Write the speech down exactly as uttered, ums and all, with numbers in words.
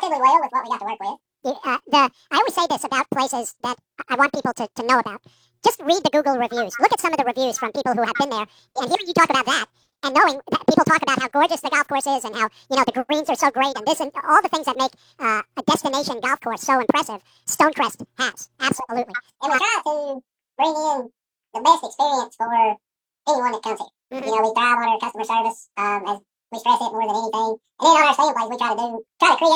relatively well with what we got to work with. You, uh, the I always say this about places that I want people to, to know about. Just read the Google reviews. Look at some of the reviews from people who have been there, and hearing you talk about that, and knowing that people talk about how gorgeous the golf course is, and how you know the greens are so great, and this and all the things that make uh, a destination golf course so impressive. Stonecrest has absolutely, and we try to bring in the best experience for anyone that comes here. Mm-hmm. You know, we thrive on our customer service, um, as we stress it more than anything. And then on our staying place, we try to do try to create